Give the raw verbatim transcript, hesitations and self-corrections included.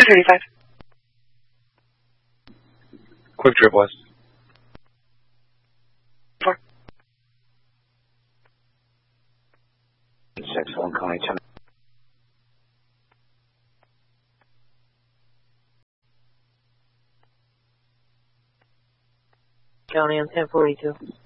two thirty-five. Quick Trip West. Four. Six, one, Connie, ten. County on ten forty-two.